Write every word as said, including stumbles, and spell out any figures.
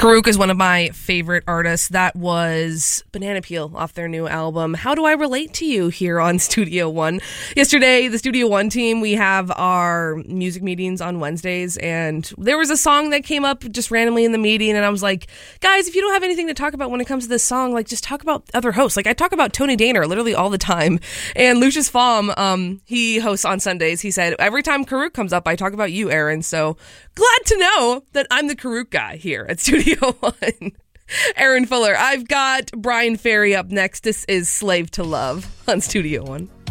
Karuk is one of my favorite artists. That was Banana Peel off their new album, How Do I Relate to You, here on Studio One. Yesterday, the Studio One team, we have our music meetings on Wednesdays, and there was a song that came up just randomly in the meeting, and I was like, guys, if you don't have anything to talk about when it comes to this song, like, just talk about other hosts. Like, I talk about Tony Daner literally all the time, and Lucius Fahm, um, he hosts on Sundays. He said, every time Karuk comes up, I talk about you, Aaron, so glad to know that I'm the Karuk guy here at Studio One. Aaron Fuller. I've got Brian Ferry up next. This is Slave to Love on Studio One.